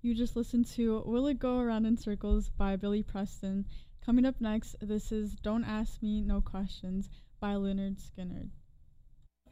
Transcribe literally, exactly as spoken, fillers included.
You just listened to Will It Go Around in Circles by Billy Preston. Coming up next, this is Don't Ask Me No Questions by Leonard Skinner.